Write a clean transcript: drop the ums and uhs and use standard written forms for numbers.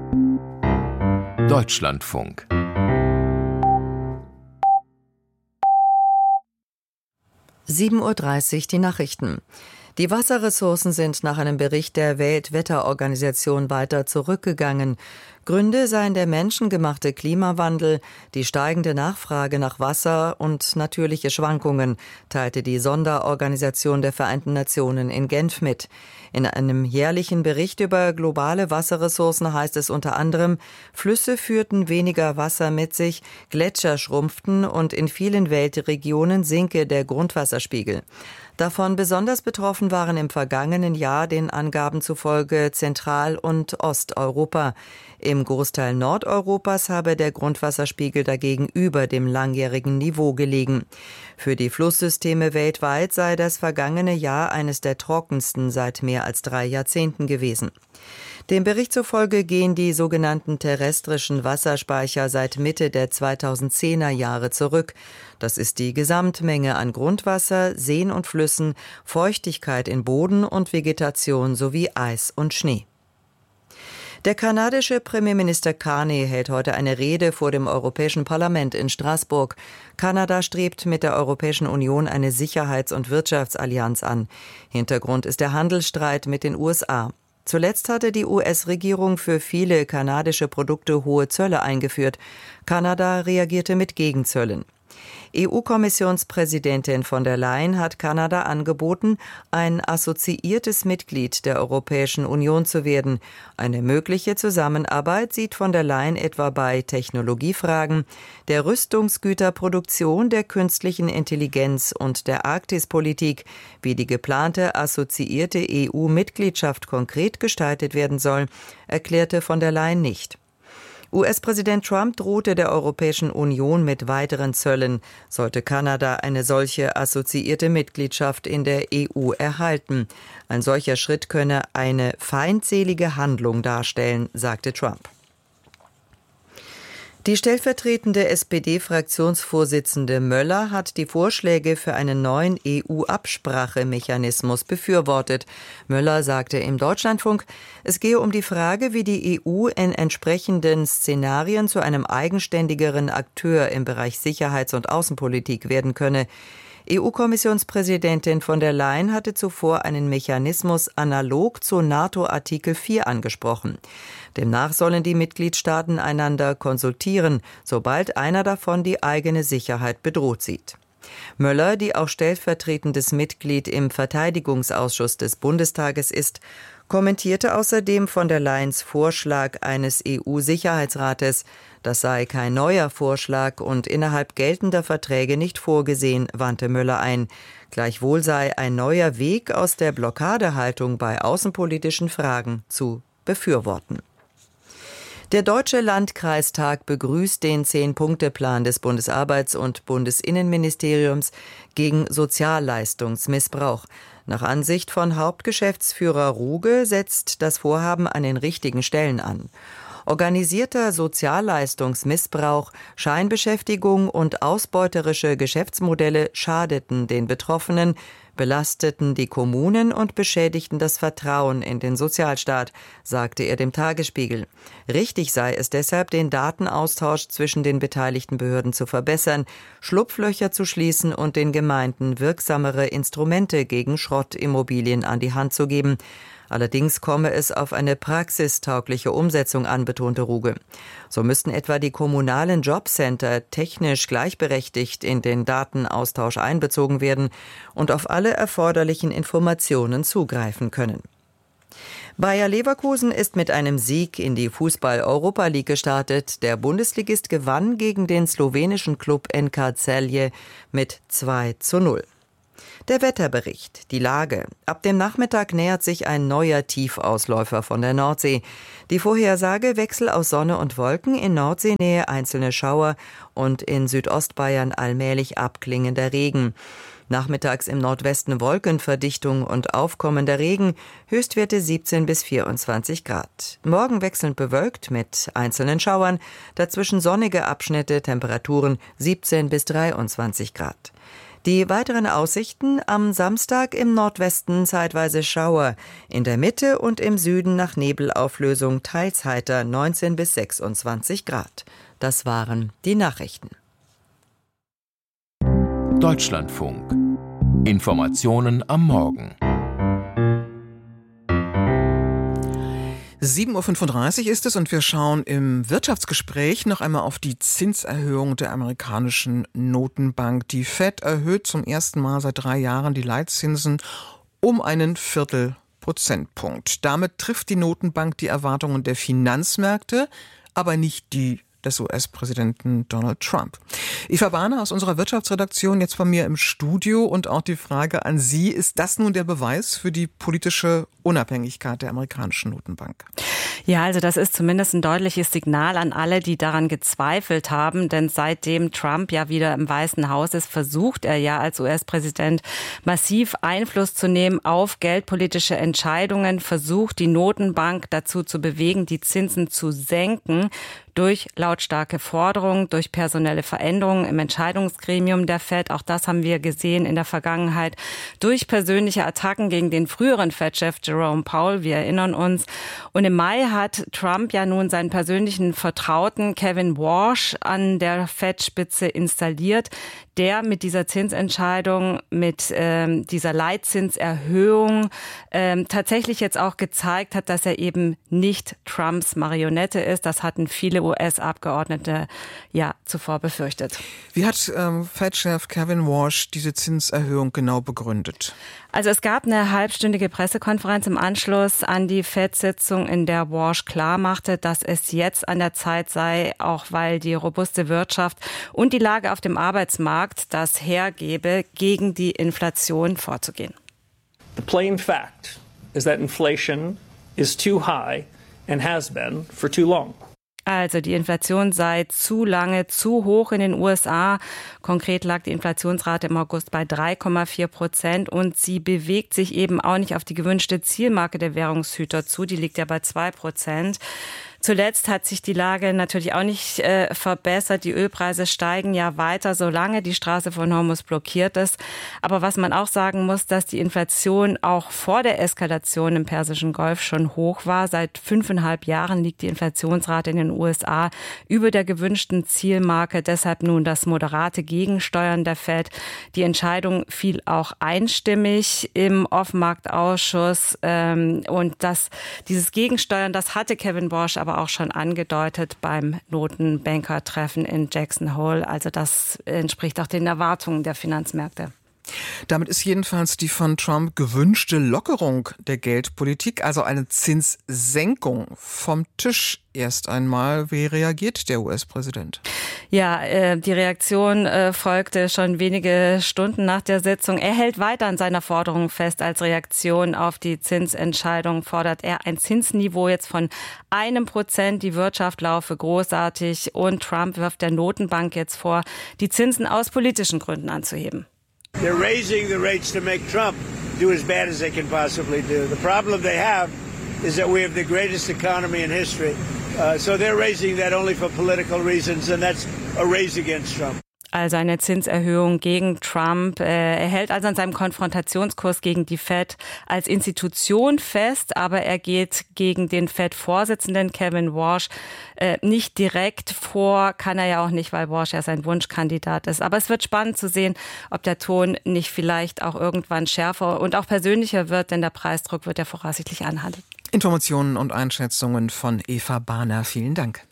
Deutschlandfunk. (7:30 Uhr) die Nachrichten. Die Wasserressourcen sind nach einem Bericht der Weltwetterorganisation weiter zurückgegangen. Gründe seien der menschengemachte Klimawandel, die steigende Nachfrage nach Wasser und natürliche Schwankungen, teilte die Sonderorganisation der Vereinten Nationen in Genf mit. In einem jährlichen Bericht über globale Wasserressourcen heißt es unter anderem, Flüsse führten weniger Wasser mit sich, Gletscher schrumpften und in vielen Weltregionen sinke der Grundwasserspiegel. Davon besonders betroffen waren im vergangenen Jahr den Angaben zufolge Zentral- und Osteuropa. Im Großteil Nordeuropas habe der Grundwasserspiegel dagegen über dem langjährigen Niveau gelegen. Für die Flusssysteme weltweit sei das vergangene Jahr eines der trockensten seit mehr als 3 Jahrzehnten gewesen. Dem Bericht zufolge gehen die sogenannten terrestrischen Wasserspeicher seit Mitte der 2010er Jahre zurück. Das ist die Gesamtmenge an Grundwasser, Seen und Flüssen, Feuchtigkeit in Boden und Vegetation sowie Eis und Schnee. Der kanadische Premierminister Carney hält heute eine Rede vor dem Europäischen Parlament in Straßburg. Kanada strebt mit der Europäischen Union eine Sicherheits- und Wirtschaftsallianz an. Hintergrund ist der Handelsstreit mit den USA. Zuletzt hatte die US-Regierung für viele kanadische Produkte hohe Zölle eingeführt. Kanada reagierte mit Gegenzöllen. EU-Kommissionspräsidentin von der Leyen hat Kanada angeboten, ein assoziiertes Mitglied der Europäischen Union zu werden. Eine mögliche Zusammenarbeit sieht von der Leyen etwa bei Technologiefragen, der Rüstungsgüterproduktion, der künstlichen Intelligenz und der Arktispolitik. Wie die geplante assoziierte EU-Mitgliedschaft konkret gestaltet werden soll, erklärte von der Leyen nicht. US-Präsident Trump drohte der Europäischen Union mit weiteren Zöllen, sollte Kanada eine solche assoziierte Mitgliedschaft in der EU erhalten. Ein solcher Schritt könne eine feindselige Handlung darstellen, sagte Trump. Die stellvertretende SPD-Fraktionsvorsitzende Möller hat die Vorschläge für einen neuen EU-Absprachemechanismus befürwortet. Möller sagte im Deutschlandfunk, es gehe um die Frage, wie die EU in entsprechenden Szenarien zu einem eigenständigeren Akteur im Bereich Sicherheits- und Außenpolitik werden könne. EU-Kommissionspräsidentin von der Leyen hatte zuvor einen Mechanismus analog zu NATO-Artikel 4 angesprochen. Demnach sollen die Mitgliedstaaten einander konsultieren, sobald einer davon die eigene Sicherheit bedroht sieht. Möller, die auch stellvertretendes Mitglied im Verteidigungsausschuss des Bundestages ist, kommentierte außerdem von der Leyens Vorschlag eines EU-Sicherheitsrates. Das sei kein neuer Vorschlag und innerhalb geltender Verträge nicht vorgesehen, wandte Möller ein. Gleichwohl sei ein neuer Weg aus der Blockadehaltung bei außenpolitischen Fragen zu befürworten. Der Deutsche Landkreistag begrüßt den 10-Punkte-Plan des Bundesarbeits- und Bundesinnenministeriums gegen Sozialleistungsmissbrauch. Nach Ansicht von Hauptgeschäftsführer Ruge setzt das Vorhaben an den richtigen Stellen an. Organisierter Sozialleistungsmissbrauch, Scheinbeschäftigung und ausbeuterische Geschäftsmodelle schadeten den Betroffenen, belasteten die Kommunen und beschädigten das Vertrauen in den Sozialstaat, sagte er dem Tagesspiegel. Richtig sei es deshalb, den Datenaustausch zwischen den beteiligten Behörden zu verbessern, Schlupflöcher zu schließen und den Gemeinden wirksamere Instrumente gegen Schrottimmobilien an die Hand zu geben. Allerdings komme es auf eine praxistaugliche Umsetzung an, betonte Ruge. So müssten etwa die kommunalen Jobcenter technisch gleichberechtigt in den Datenaustausch einbezogen werden und auf alle erforderlichen Informationen zugreifen können. Bayer Leverkusen ist mit einem Sieg in die Fußball-Europa League gestartet. Der Bundesligist gewann gegen den slowenischen Klub NK Celje mit 2:0. Der Wetterbericht, die Lage. Ab dem Nachmittag nähert sich ein neuer Tiefausläufer von der Nordsee. Die Vorhersage: Wechsel aus Sonne und Wolken, in Nordseenähe einzelne Schauer und in Südostbayern allmählich abklingender Regen. Nachmittags im Nordwesten Wolkenverdichtung und aufkommender Regen, Höchstwerte 17 bis 24 Grad. Morgen wechselnd bewölkt mit einzelnen Schauern, dazwischen sonnige Abschnitte, Temperaturen 17 bis 23 Grad. Die weiteren Aussichten: am Samstag im Nordwesten zeitweise Schauer, in der Mitte und im Süden nach Nebelauflösung teils heiter 19 bis 26 Grad. Das waren die Nachrichten. Deutschlandfunk. Informationen am Morgen. 7.35 Uhr ist es und wir schauen im Wirtschaftsgespräch noch einmal auf die Zinserhöhung der amerikanischen Notenbank. Die Fed erhöht zum ersten Mal seit 3 Jahren die Leitzinsen um einen Viertelprozentpunkt. Damit trifft die Notenbank die Erwartungen der Finanzmärkte, aber nicht die des US-Präsidenten Donald Trump. Eva Bahner aus unserer Wirtschaftsredaktion jetzt bei mir im Studio und auch die Frage an Sie: Ist das nun der Beweis für die politische Unabhängigkeit der amerikanischen Notenbank? Ja, also das ist zumindest ein deutliches Signal an alle, die daran gezweifelt haben, denn seitdem Trump ja wieder im Weißen Haus ist, versucht er ja als US-Präsident massiv Einfluss zu nehmen auf geldpolitische Entscheidungen, versucht die Notenbank dazu zu bewegen, die Zinsen zu senken durch lautstarke Forderungen, durch personelle Veränderungen im Entscheidungsgremium der Fed. Auch das haben wir gesehen in der Vergangenheit, durch persönliche Attacken gegen den früheren Fed-Chef Jerome Powell. Wir erinnern uns. Und im Mai hat Trump ja nun seinen persönlichen Vertrauten Kevin Warsh an der Fed-Spitze installiert, der mit dieser Zinsentscheidung, mit dieser Leitzinserhöhung tatsächlich jetzt auch gezeigt hat, dass er eben nicht Trumps Marionette ist. Das hatten viele US-Abgeordnete ja zuvor befürchtet. Wie hat Fed-Chef Kevin Warsh diese Zinserhöhung genau begründet? Also es gab eine halbstündige Pressekonferenz im Anschluss an die Fed-Sitzung, in der Warsh klarmachte, dass es jetzt an der Zeit sei, auch weil die robuste Wirtschaft und die Lage auf dem Arbeitsmarkt das hergebe, gegen die Inflation vorzugehen. The plain fact is that inflation is too high and has been for too long. Also die Inflation sei zu lange zu hoch in den USA. Konkret lag die Inflationsrate im August bei 3,4% und sie bewegt sich eben auch nicht auf die gewünschte Zielmarke der Währungshüter zu. Die liegt ja bei 2%. Zuletzt hat sich die Lage natürlich auch nicht verbessert. Die Ölpreise steigen ja weiter, solange die Straße von Hormuz blockiert ist. Aber was man auch sagen muss, dass die Inflation auch vor der Eskalation im Persischen Golf schon hoch war. Seit 5,5 Jahren liegt die Inflationsrate in den USA über der gewünschten Zielmarke. Deshalb nun das moderate Gegensteuern der Fed. Die Entscheidung fiel auch einstimmig im Offenmarktausschuss. Und dieses Gegensteuern, das hatte Kevin Warsh aber auch schon angedeutet beim Notenbanker-Treffen in Jackson Hole. Also das entspricht auch den Erwartungen der Finanzmärkte. Damit ist jedenfalls die von Trump gewünschte Lockerung der Geldpolitik, also eine Zinssenkung, vom Tisch erst einmal. Wie reagiert der US-Präsident? Ja, die Reaktion folgte schon wenige Stunden nach der Sitzung. Er hält weiter an seiner Forderung fest. Als Reaktion auf die Zinsentscheidung fordert er ein Zinsniveau jetzt von 1%. Die Wirtschaft laufe großartig und Trump wirft der Notenbank jetzt vor, die Zinsen aus politischen Gründen anzuheben. They're raising the rates to make Trump do as bad as they can possibly do. The problem they have is that we have the greatest economy in history. So they're raising that only for political reasons, and that's a race against Trump. Also eine Zinserhöhung gegen Trump. Er hält also an seinem Konfrontationskurs gegen die Fed als Institution fest, aber er geht gegen den Fed-Vorsitzenden Kevin Warsh nicht direkt vor, kann er ja auch nicht, weil Warsh ja sein Wunschkandidat ist. Aber es wird spannend zu sehen, ob der Ton nicht vielleicht auch irgendwann schärfer und auch persönlicher wird, denn der Preisdruck wird ja voraussichtlich anhalten. Informationen und Einschätzungen von Eva Bahner. Vielen Dank.